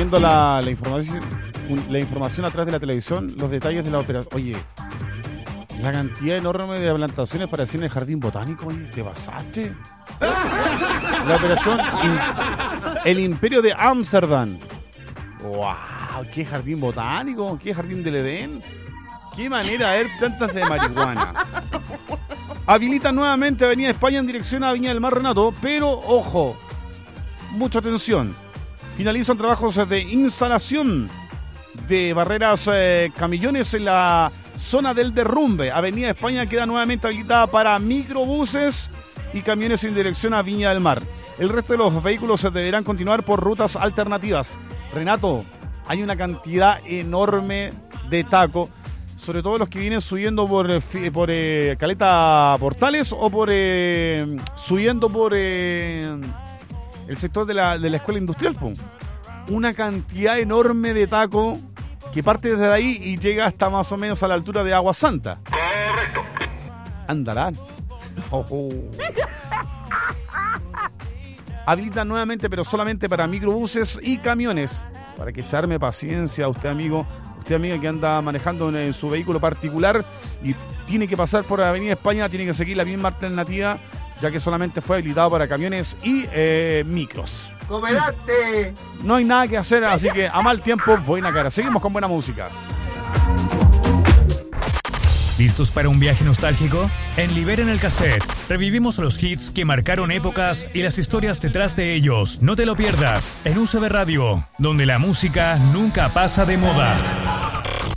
viendo la información a través de la televisión, los detalles de la operación. Oye, la cantidad enorme de plantaciones para hacer en el jardín botánico, oye, ¿te pasaste? La operación El Imperio de Ámsterdam. ¡Wow! ¡Qué jardín botánico! ¡Qué jardín del Edén! ¡Qué manera de ver plantas de marihuana! Habilitan nuevamente Avenida España en dirección a Viña del Mar, Renato, pero ojo, mucha atención. Finalizan trabajos de instalación de barreras camillones en la zona del derrumbe. Avenida España queda nuevamente habilitada para microbuses y camiones en dirección a Viña del Mar. El resto de los vehículos deberán continuar por rutas alternativas. Renato, hay una cantidad enorme de taco, sobre todo los que vienen subiendo por Caleta Portales o subiendo por el sector de la escuela industrial. Una cantidad enorme de taco que parte desde ahí y llega hasta más o menos a la altura de Agua Santa. Correcto. Andarán. Habilitan nuevamente, pero solamente para microbuses y camiones. Para que se arme paciencia usted, amigo, usted, amiga, que anda manejando en su vehículo particular y tiene que pasar por Avenida España, tiene que seguir la misma alternativa, ya que solamente fue habilitado para camiones y micros. ¡Cooperaste! No hay nada que hacer, así que a mal tiempo, buena cara. Seguimos con buena música. ¿Listos para un viaje nostálgico? En Liberen el Cassette revivimos los hits que marcaron épocas y las historias detrás de ellos. No te lo pierdas en UCB Radio, donde la música nunca pasa de moda.